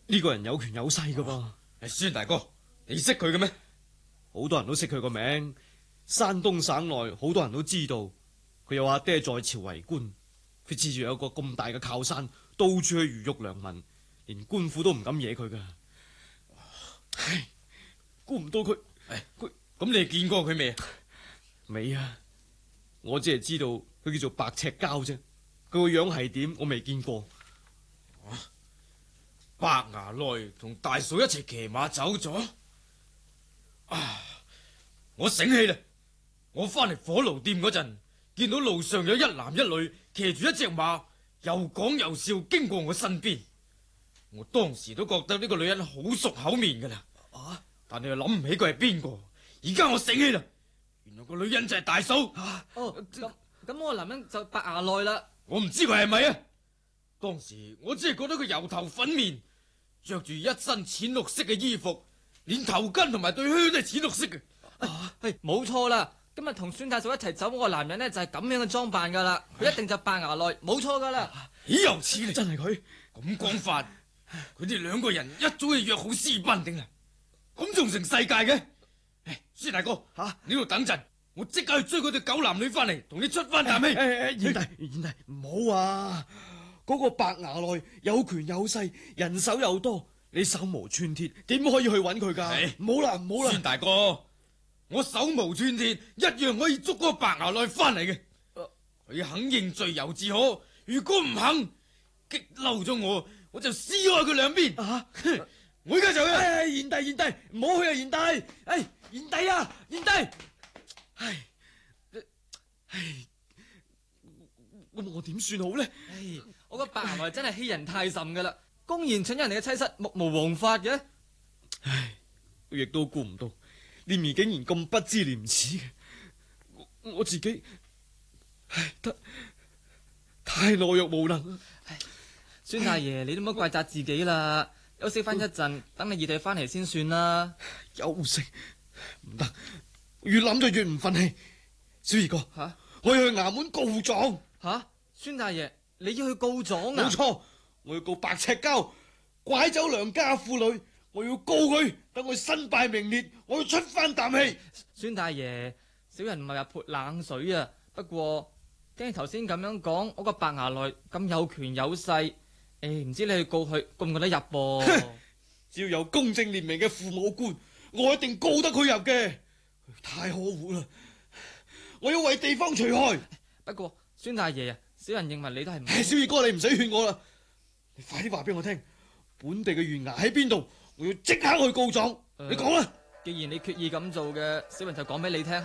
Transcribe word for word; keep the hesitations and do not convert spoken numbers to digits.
呢個人有權有勢噶噃。 孫大哥，你識佢嘅咩？ 好多人都識佢個名，山東省內好多人都知道。佢有阿爹在朝為官，佢自住有個咁大嘅靠山，到處去魚肉良民，連官府都唔敢惹佢噶。唉，估唔到佢， 佢咁你見過佢未？ 未啊，我只係知道佢叫做白赤膠啫，佢個樣係點我未見過。 啊、白牙內同大嫂一齊騎馬走咗。啊！我醒起啦，我翻嚟火爐店嗰陣，見到路上有一男一女騎住一隻馬，又講又笑經過我身邊。我當時都覺得呢個女人好熟口面噶啦，啊！但係又諗唔起佢係邊個。而家我醒起啦，原來個女人就係大嫂。 啊、哦，咁咁我個男人就白牙內啦。 我唔知佢係咪啊。當時我只係覺得佢油頭粉面，着住一身淺綠色嘅衣服，連頭巾同埋對靴都係淺綠色嘅。 啊，係冇錯啦。今日同孫大嫂一齊走，我個男人呢就係咁樣嘅裝扮噶啦。佢一定就白牙內，冇錯噶啦。 豈有此理！ 真係佢咁講法，佢哋兩個人一早就約好私奔定啦？咁仲成世界嘅？唉，孫大哥，吓、啊、你度等陣，我即刻去追嗰對狗男女翻嚟，同你出翻啖氣。 誒誒，賢弟賢弟，唔好啊！嗰、那個白牙內有權有勢，人手又多，你手無寸鐵，點可以去揾佢噶？唔好啦，唔好啦， 孫大哥，我手無寸鐵，一樣可以捉嗰個白牙內翻嚟嘅。佢、啊、肯認罪由自可，如果唔肯，激嬲咗我，我就撕開佢兩邊。啊！我而家就去。 唉，賢弟賢弟，唔好去啊，賢弟！唉，賢弟啊，賢弟！唉，唉，咁我點算好呢？ 唉，我個白牙內真係欺人太甚噶啦，公然搶人哋嘅妻室，目無王法嘅。 唉，我亦都估唔到，念兒竟然咁不知廉恥嘅。我我自己，唉，得太懦弱無能。 唉，孫大爺，你都唔好怪責自己啦，休息翻一陣，等你二弟翻嚟先算啦。 休息唔得，越諗就越唔忿氣。小二哥，吓、啊，我要去衙門告狀。 吓、啊，孫大爺，你要去告狀啊？ 冇錯，我要告白赤膠拐走良家婦女，我要告佢，等佢身敗名裂，我要出翻啖氣。 孫大爺，小人唔係話潑冷水啊，不過聽你頭先咁樣講，我個白牙內咁有權有勢，誒，唔知你去告佢告唔告得入噃？ 只要有公正廉明嘅父母官，我一定告得佢入嘅。太可惡啦！我要為地方除害。 不過孫大爺啊，小人認為你都係唔唉，小二哥，你唔使勸我啦，你快啲話俾我聽，本地嘅縣衙喺邊度？我要即刻去告狀。呃、你講啦。 既然你決意咁做嘅，小人就講俾你聽。